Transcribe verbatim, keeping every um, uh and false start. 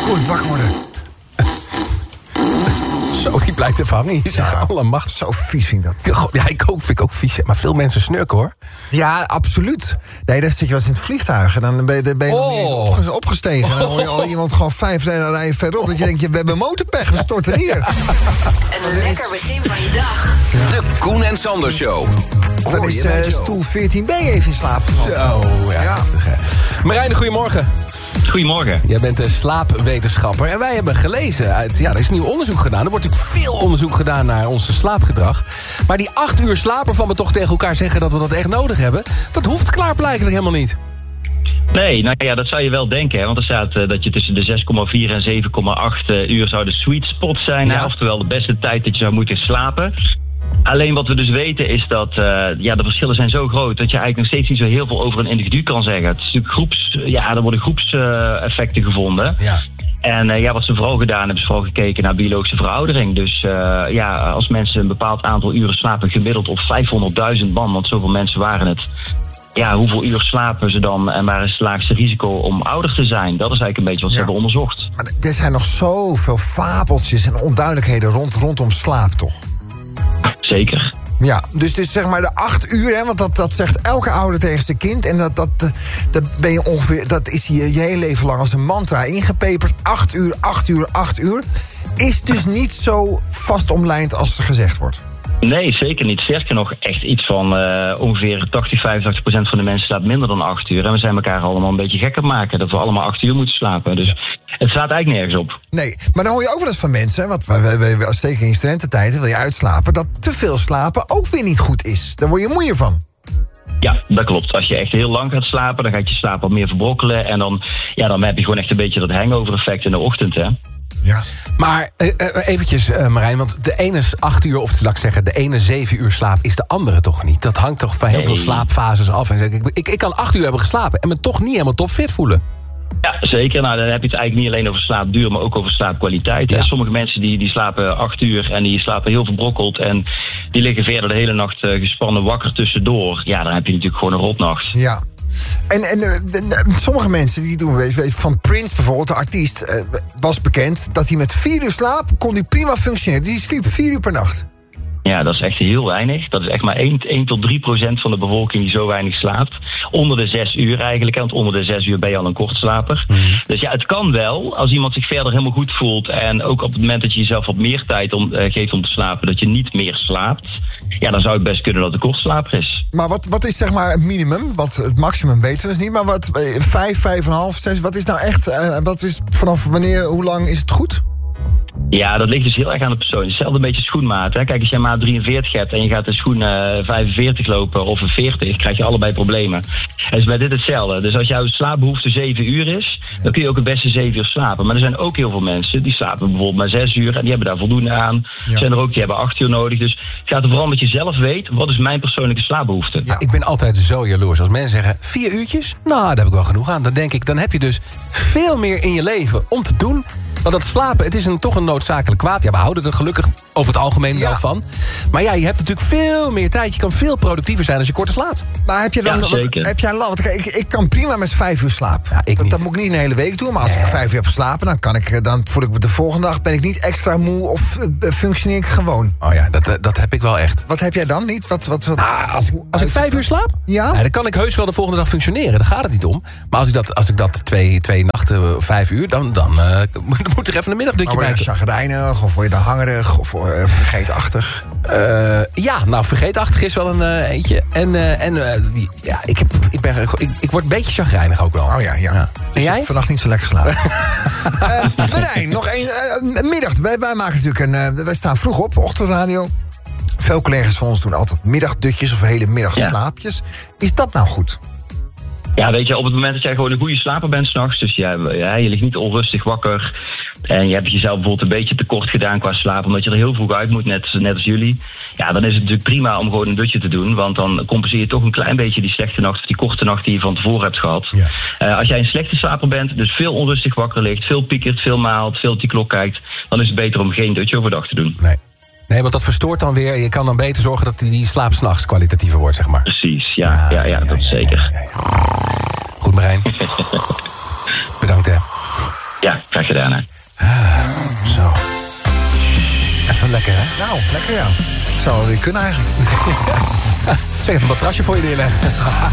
Koen, wakker worden. Zo, die blijft even hangen. Je zegt Ja, alle macht. Zo vies vind ik dat. God, ja, ik ook, vind ik ook vies. Maar veel mensen snurken, hoor. Ja, absoluut. Nee, dan zit je wel eens in het vliegtuig. En dan ben je, dan ben je nog niet eens Oh. opge- opgestegen. En dan hoor je al iemand gewoon vijf rijen verderop. Dat je denkt, we hebben motorpech, we storten hier. Een lekker begin van je dag. De Koen en Sander Show. Dan Hoor is je eh, dat, joh? stoel veertien b even in slaap gevallen. Zo, ja. Ja. Heftig, hè. Marijn, goedemorgen. Goedemorgen. Jij bent een slaapwetenschapper. En wij hebben gelezen uit... Ja, er is nieuw onderzoek gedaan. Er wordt natuurlijk veel onderzoek gedaan naar ons slaapgedrag. Maar die acht uur slaap waarvan we toch tegen elkaar zeggen dat we dat echt nodig hebben... dat hoeft klaarblijkelijk helemaal niet. Nee, nou ja, dat zou je wel denken. Hè? Want er staat uh, dat je tussen de zes komma vier en zeven komma acht uh, uur zou de sweet spot zijn. Ja. Hè? Oftewel de beste tijd dat je zou moeten slapen. Alleen wat we dus weten is dat uh, ja, de verschillen zijn zo groot... dat je eigenlijk nog steeds niet zo heel veel over een individu kan zeggen. Het is natuurlijk groeps... Ja, er worden groepseffecten uh, gevonden. Ja. En uh, ja, wat ze vooral gedaan hebben, is vooral gekeken naar biologische veroudering. Dus uh, ja, als mensen een bepaald aantal uren slapen, gemiddeld op vijfhonderdduizend man... want zoveel mensen waren het... Ja, hoeveel uur slapen ze dan en waar is het laagste risico om ouder te zijn? Dat is eigenlijk een beetje wat ze Ja. hebben onderzocht. Maar er zijn nog zoveel fabeltjes en onduidelijkheden rond, rondom slaap, toch? Zeker. Ja, dus, dus zeg maar de acht uur, hè, want dat, dat zegt elke ouder tegen zijn kind. En dat, dat, dat, ben je ongeveer, dat is je, je hele leven lang als een mantra ingepeperd. Acht uur, acht uur, acht uur. Is dus niet zo vast omlijnd als er gezegd wordt. Nee, zeker niet. Sterker nog, echt iets van uh, ongeveer tachtig, vijfentachtig procent van de mensen slaapt minder dan acht uur. En we zijn elkaar allemaal een beetje gek aan het maken dat we allemaal acht uur moeten slapen. Dus het slaat eigenlijk nergens op. Nee, maar dan hoor je ook wel eens van mensen, want we, we, we, we, zeker in studententijd wil je uitslapen, dat te veel slapen ook weer niet goed is. Daar word je moeier van. Ja, dat klopt. Als je echt heel lang gaat slapen, dan gaat je slaap wat meer verbrokkelen. En dan, ja, dan heb je gewoon echt een beetje dat hangover-effect in de ochtend, hè. Ja. Maar uh, uh, eventjes, uh, Marijn, want de ene is acht uur, of laat ik zeggen, de ene zeven uur slaap is de andere toch niet? Dat hangt toch van heel Nee. veel slaapfases af. En ik, ik, ik kan acht uur hebben geslapen en me toch niet helemaal topfit voelen. Ja, zeker. Nou, dan heb je het eigenlijk niet alleen over slaapduur, maar ook over slaapkwaliteit. Ja. Ja. Sommige mensen die, die slapen acht uur en die slapen heel verbrokkeld. En die liggen verder de hele nacht uh, gespannen wakker tussendoor. Ja, dan heb je natuurlijk gewoon een rotnacht. Ja. En, en uh, de, de, sommige mensen die doen, weet je, van Prince bijvoorbeeld, de artiest, uh, was bekend dat hij met vier uur slaap kon hij prima functioneren. Die sliep vier uur per nacht. Ja, dat is echt heel weinig. Dat is echt maar één tot drie procent van de bevolking die zo weinig slaapt. Onder de zes uur eigenlijk, want onder de zes uur ben je al een kortslaper. Mm. Dus ja, het kan wel, als iemand zich verder helemaal goed voelt en ook op het moment dat je jezelf wat meer tijd om, uh, geeft om te slapen, dat je niet meer slaapt. Ja, dan zou het best kunnen dat het een kortslaper is. Maar wat, wat is zeg maar het minimum? Want het maximum weten we dus niet. Maar wat, uh, vijf, vijf en een half, zes, wat is nou echt, uh, wat is vanaf wanneer, hoe lang is het goed? Ja, dat ligt dus heel erg aan de persoon. Hetzelfde een beetje schoenmaat. Hè? Kijk, als jij maat drieënveertig hebt en je gaat de schoen uh, vijfenveertig lopen of een veertig, krijg je allebei problemen. En is bij dit hetzelfde. Dus als jouw slaapbehoefte zeven uur is, dan kun je ook het beste zeven uur slapen. Maar er zijn ook heel veel mensen die slapen bijvoorbeeld maar zes uur en die hebben daar voldoende aan. Ja. Er zijn er ook die hebben acht uur nodig. Dus het gaat er vooral om dat je zelf weet, wat is mijn persoonlijke slaapbehoefte. Ja, ik ben altijd zo jaloers. Als mensen zeggen, vier uurtjes? Nou, daar heb ik wel genoeg aan. Dan denk ik, dan heb je dus veel meer in je leven om te doen. Want dat slapen, het is een, toch een noodzakelijk kwaad. Ja, we houden er gelukkig over het algemeen Ja. wel van. Maar ja, je hebt natuurlijk veel meer tijd. Je kan veel productiever zijn als je korter slaapt. Maar heb je dan, Ja, wat, zeker. heb jij een land? Ik, ik kan prima met vijf uur slapen. Ja, ik dat, niet. dat moet ik niet een hele week doen. Maar als Nee. ik vijf uur heb geslapen, dan kan ik, dan voel ik me de volgende dag ben ik niet extra moe of uh, functioneer ik gewoon. Oh ja, dat, eh, dat heb ik wel echt. Wat heb jij dan niet? Wat, wat, wat, Nou, als ik, als ik vijf uur slaap, Ja? nou, dan kan ik heus wel de volgende dag functioneren. Daar gaat het niet om. Maar als ik dat, als ik dat twee, twee nachten, vijf uur, dan, dan uh, moet er even een middagdutje Maar word je bij. dan chagrijnig of word je dan hangerig of uh, vergeetachtig? Uh, ja, nou, vergeetachtig is wel een uh, eentje. En, uh, en uh, ja, ik, heb, ik, ben, ik, ik word een beetje chagrijnig ook wel. Oh ja, ja. Ja. Dus En jij? vannacht niet zo lekker slapen. uh, Marijn, nog één uh, middag. Wij, wij maken natuurlijk een. Uh, wij staan vroeg op, ochtendradio. Veel collega's van ons doen altijd middagdutjes of hele middagslaapjes. Is dat nou goed? Ja, weet je, op het moment dat jij gewoon een goede slaper bent s'nachts, dus ja, ja, je ligt niet onrustig wakker en je hebt jezelf bijvoorbeeld een beetje tekort gedaan qua slaap, omdat je er heel vroeg uit moet, net, net als jullie, ja, dan is het natuurlijk prima om gewoon een dutje te doen, want dan compenseer je toch een klein beetje die slechte nacht of die korte nacht die je van tevoren hebt gehad. Ja. Uh, als jij een slechte slaper bent, dus veel onrustig wakker ligt, veel piekert, veel maalt, veel op die klok kijkt, dan is het beter om geen dutje overdag te doen. Nee. Nee, want dat verstoort dan weer. Je kan dan beter zorgen dat die slaap 's nachts kwalitatiever wordt, zeg maar. Precies, ja, ja, ja, dat is zeker. Ja, ja, ja. Goed, Marijn. Bedankt, hè. Ja, graag gedaan, hè. lekker, hè? Nou, lekker ja. Zou wel weer kunnen eigenlijk. Zeg even een matrasje voor je neerleggen.